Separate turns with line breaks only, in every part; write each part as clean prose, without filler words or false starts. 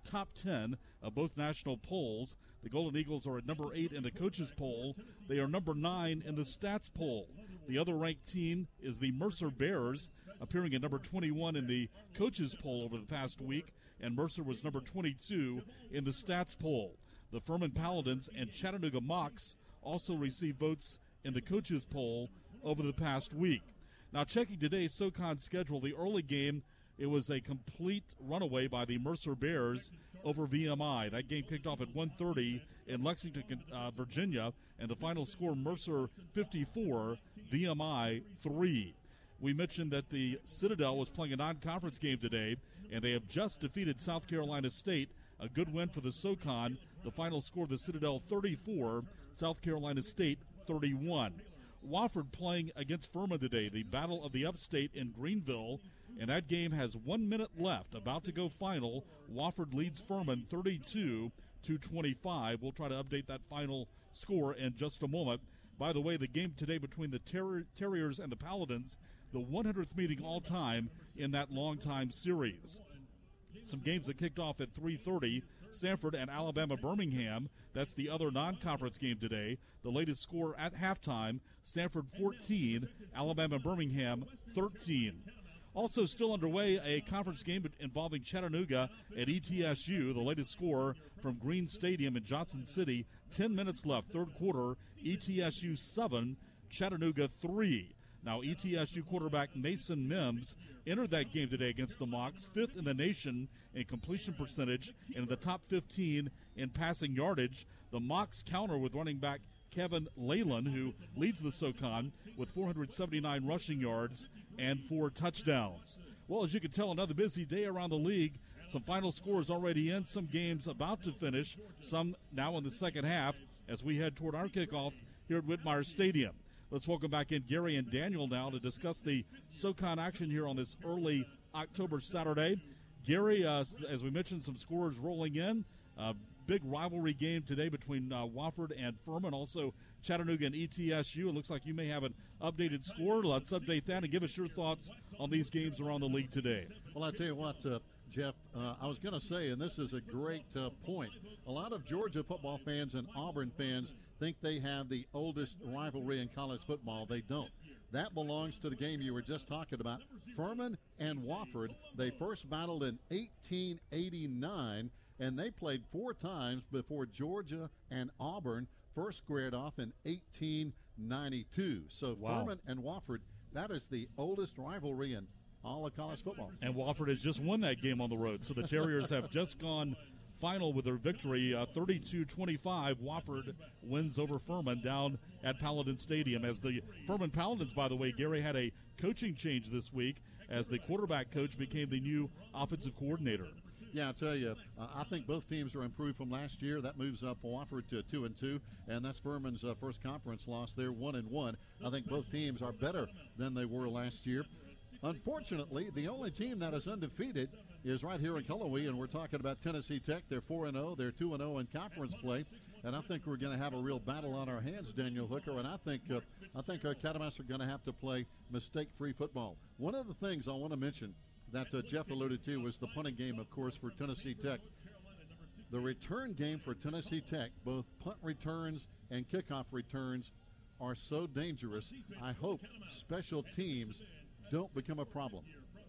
top 10 of both national polls. The Golden Eagles are at number 8 in the coaches poll. They are number 9 in the stats poll. The other ranked team is the Mercer Bears, appearing at number 21 in the coaches poll over the past week, and Mercer was number 22 in the stats poll. The Furman Paladins and Chattanooga Mocs also received votes in the coaches poll over the past week. Now, checking today's SoCon schedule, the early game, it was a complete runaway by the Mercer Bears over VMI. That game kicked off at 1:30 in Lexington, Virginia, and the final score, Mercer 54, VMI 3. We mentioned that the Citadel was playing a non-conference game today, and they have just defeated South Carolina State. A good win for the SoCon. The final score, the Citadel 34, South Carolina State 31. Wofford playing against Furman today, the Battle of the Upstate in Greenville, and that game has 1 minute left, about to go final. Wofford leads Furman 32-25. We'll try to update that final score in just a moment. By the way, the game today between the Terriers and the Paladins, the 100th meeting all-time in that long-time series. Some games that kicked off at 3:30, Sanford and Alabama Birmingham. That's the other non-conference game today. The latest score at halftime, Sanford 14, Alabama Birmingham 13. Also still underway, a conference game involving Chattanooga at ETSU. The latest score from Green Stadium in Johnson City, 10 minutes left, third quarter, ETSU 7, Chattanooga 3. Now, ETSU quarterback Mason Mims entered that game today against the Mocs, 5th in the nation in completion percentage and in the top 15 in passing yardage. The Mocs counter with running back Kevin Leyland, who leads the SoCon with 479 rushing yards and 4 touchdowns. Well, as you can tell, another busy day around the league. Some final scores already in, some games about to finish, some now in the second half as we head toward our kickoff here at Whitmire Stadium. Let's welcome back in Gary and Daniel now to discuss the SoCon action here on this early October Saturday. Gary, as we mentioned, some scores rolling in. Big rivalry game today between Wofford and Furman, also Chattanooga and ETSU. It looks like you may have an updated score. Let's update that and give us your thoughts on these games around the league today.
Well, I tell you what, Jeff, I was going to say, and this is a great point, a lot of Georgia football fans and Auburn fans think they have the oldest rivalry in college football. They don't. That belongs to the game you were just talking about. Furman and Wofford, they first battled in 1889, and they played 4 times before Georgia and Auburn first squared off in 1892. So wow. Furman and Wofford, that is the oldest rivalry in all of college football.
And Wofford has just won that game on the road. So the Terriers have just gone final with their victory, 32-25. Wofford wins over Furman down at Paladin Stadium. As the Furman Paladins, by the way, Gary, had a coaching change this week as the quarterback coach became the new offensive coordinator.
Yeah, I'll tell you, I think both teams are improved from last year. That moves up Wofford to 2-2, and that's Furman's first conference loss. They're 1-1. I think both teams are better than they were last year. Unfortunately, the only team that is undefeated is right here in Cullowhee, and we're talking about Tennessee Tech. They're 4-0. They're 2-0 in conference play, and I think we're going to have a real battle on our hands, Daniel Hooker. And I think our Catamounts are going to have to play mistake-free football. One of the things I want to mention that Jeff alluded to was the punting game, of course, for Tennessee Tech. The return game for Tennessee Tech, both punt returns and kickoff returns, are so dangerous. I hope special teams don't become a problem.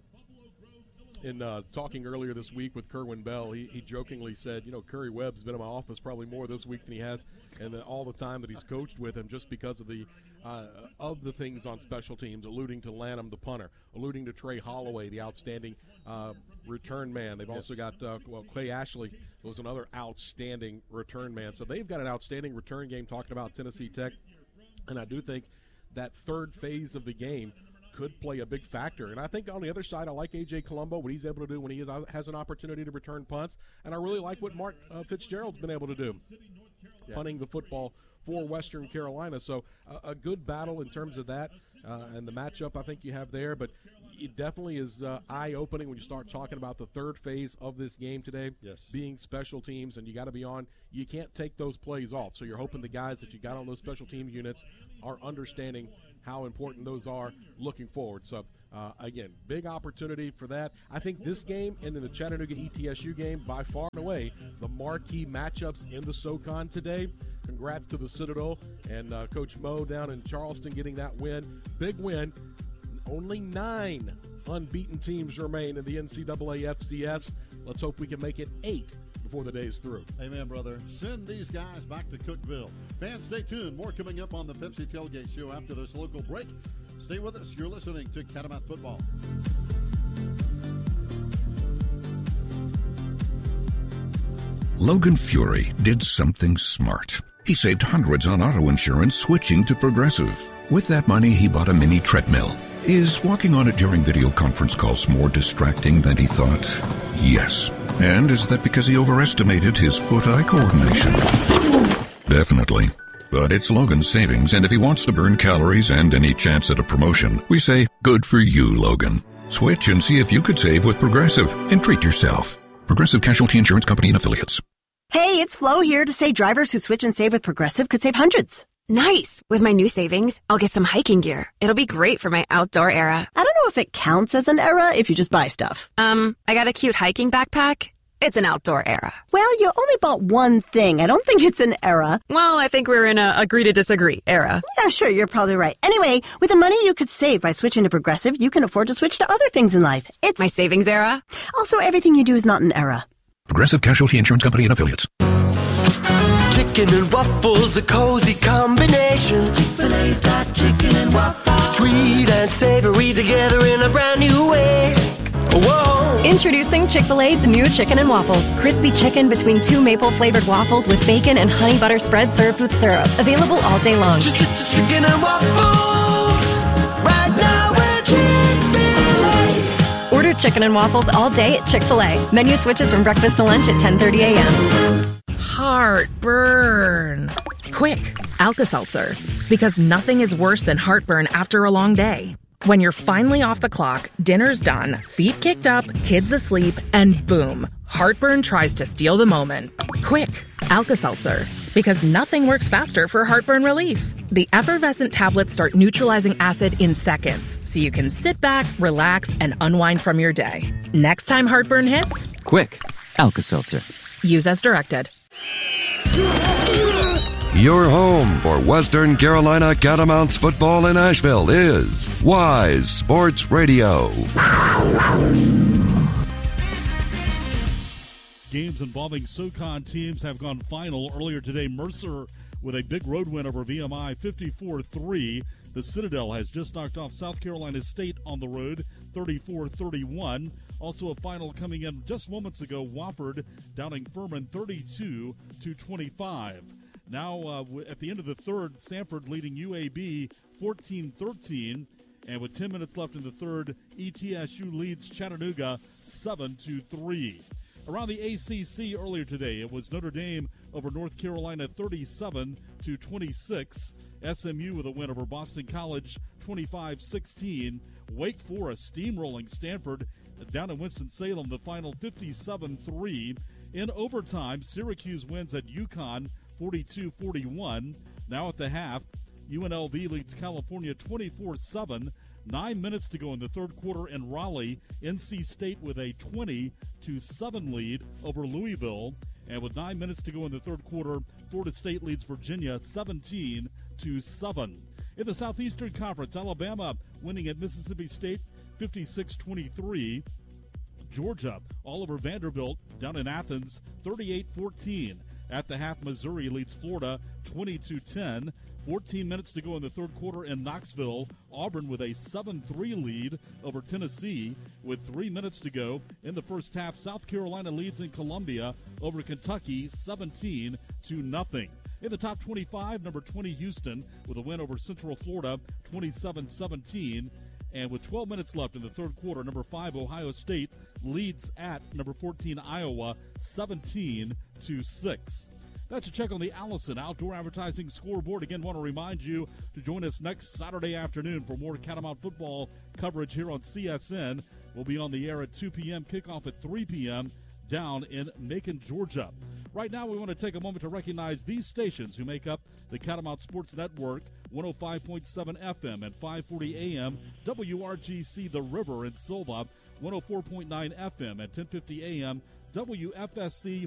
In talking earlier this week with Kerwin Bell, he jokingly said, Curry Webb's been in my office probably more this week than he has and all the time that he's coached with him, just because of the things on special teams, alluding to Lanham, the punter, alluding to Trey Holloway, the outstanding return man. They've also got Clay Ashley was another outstanding return man. So they've got an outstanding return game, talking about Tennessee Tech. And I do think that third phase of the game could play a big factor. And I think on the other side, I like A.J. Colombo, what he's able to do when he has an opportunity to return punts. And I really like what Mark Fitzgerald's been able to do, punting the football for Western Carolina. So a good battle in terms of that and the matchup I think you have there. But it definitely is eye-opening when you start talking about the third phase of this game today, being special teams, and you got to be on. You can't take those plays off. So you're hoping the guys that you got on those special team units are understanding how important those are looking forward. So, again, big opportunity for that. I think this game and then the Chattanooga ETSU game, by far and away, the marquee matchups in the SoCon today. Congrats to the Citadel and Coach Mo down in Charleston getting that win. Big win. Only 9 unbeaten teams remain in the NCAA FCS. Let's hope we can make it 8 before the day's through.
Amen, brother. Send these guys back to Cookeville. Fans, stay tuned. More coming up on the Pepsi Tailgate Show after this local break. Stay with us. You're listening to Catamount Football.
Logan Fury did something smart. He saved hundreds on auto insurance switching to Progressive. With that money, he bought a mini treadmill. Is walking on it during video conference calls more distracting than he thought? Yes. And is that because he overestimated his foot-eye coordination? Definitely. But it's Logan's savings, and if he wants to burn calories and any chance at a promotion, we say, good for you, Logan. Switch and see if you could save with Progressive and treat yourself. Progressive Casualty Insurance Company and Affiliates.
Hey, it's Flo here to say drivers who switch and save with Progressive could save hundreds.
Nice! With my new savings, I'll get some hiking gear. It'll be great for my outdoor era.
I don't know if it counts as an era if you just buy stuff.
I got a cute hiking backpack. It's an outdoor era.
Well, you only bought one thing. I don't think it's an era.
Well, I think we're in a agree to disagree era.
Yeah, sure, you're probably right. Anyway, with the money you could save by switching to Progressive, you can afford to switch to other things in life. It's
my savings era.
Also, everything you do is not an era.
Progressive Casualty Insurance Company and Affiliates.
Chicken and waffles, a cozy combination. Chick-fil-A's got chicken and waffles. Sweet and savory together in a brand new way. Whoa.
Introducing Chick-fil-A's new chicken and waffles. Crispy chicken between 2 maple-flavored waffles with bacon and honey butter spread served with syrup. Available all day long.
Chicken and waffles. Right now we're Chick-fil-A.
Order chicken and waffles all day at Chick-fil-A. Menu switches from breakfast to lunch at 10:30 a.m.
Heartburn. Quick, Alka-Seltzer. Because nothing is worse than heartburn after a long day. When you're finally off the clock, dinner's done, feet kicked up, kids asleep, and boom, heartburn tries to steal the moment. Quick, Alka-Seltzer. Because nothing works faster for heartburn relief. The effervescent tablets start neutralizing acid in seconds, so you can sit back, relax, and unwind from your day. Next time heartburn hits,
quick, Alka-Seltzer.
Use as directed.
Your home for Western Carolina Catamounts football in Asheville is Wise Sports Radio.
Games involving SoCon teams have gone final. Earlier today, Mercer with a big road win over VMI, 54-3. The Citadel has just knocked off South Carolina State on the road, 34-31. Also a final coming in just moments ago, Wofford downing Furman 32-25. Now at the end of the third, Sanford leading UAB 14-13. And with 10 minutes left in the third, ETSU leads Chattanooga 7-3. Around the ACC earlier today, it was Notre Dame over North Carolina 37-26. SMU with a win over Boston College 25-16. Wake Forest steamrolling Stanford down in Winston-Salem, the final 57-3. In overtime, Syracuse wins at UConn 42-41. Now at the half, UNLV leads California 24-7. 9 minutes to go in the third quarter in Raleigh. NC State with a 20-7 lead over Louisville. And with 9 minutes to go in the third quarter, Florida State leads Virginia 17-7. In the Southeastern Conference, Alabama winning at Mississippi State 56-23. Georgia, Oliver Vanderbilt down in Athens 38-14. At the half, Missouri leads Florida 22-10. 14 minutes to go in the third quarter in Knoxville. Auburn with a 7-3 lead over Tennessee with 3 minutes to go in the first half. South Carolina leads in Columbia over Kentucky 17-0. In the top 25, number 20 Houston with a win over Central Florida 27-17. And with 12 minutes left in the third quarter, number 5 Ohio State leads at number 14 Iowa 17-6. That's a check on the Allison Outdoor Advertising scoreboard. Again, want to remind you to join us next Saturday afternoon for more Catamount football coverage here on CSN. We'll be on the air at 2 p.m., kickoff at 3 p.m. down in Macon, Georgia. Right now, we want to take a moment to recognize these stations who make up the Catamount Sports Network. 105.7 FM and 540 AM, WRGC The River in Silva, 104.9 FM and 1050 AM, WFSC